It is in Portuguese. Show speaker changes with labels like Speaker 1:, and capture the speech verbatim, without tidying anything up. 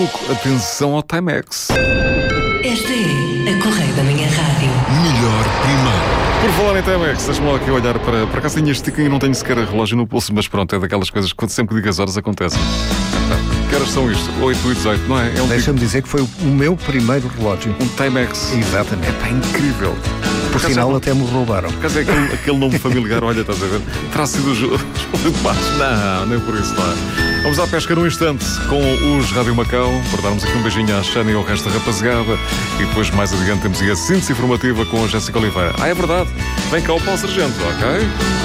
Speaker 1: pouco. Atenção ao Timex.
Speaker 2: Esta é a Correia da Manhã Rádio.
Speaker 3: Melhor primeiro.
Speaker 1: Por falar em Timex, deixa-me lá aqui olhar para... Por acaso tenho este tico e não tenho sequer relógio no pulso, mas pronto, é daquelas coisas que sempre que digo as horas acontecem. Que horas são isto? oito e dezoito, não é? é um
Speaker 4: Deixa-me dizer que foi o meu primeiro relógio.
Speaker 1: Um Timex.
Speaker 4: Exatamente.
Speaker 1: É incrível.
Speaker 4: Por sinal, é... até me roubaram.
Speaker 1: Por acaso é aquele, aquele nome familiar, olha, estás a ver? Terá sido o João de Passos. Não, nem por isso não é. Vamos à pesca num instante com os Rádio Macau, para darmos aqui um beijinho à Xana e ao resto da rapaziada. E depois, mais adiante, temos aí a síntese informativa com a Jéssica Oliveira. Ah, é verdade. Vem cá o Paulo Sargento, ok?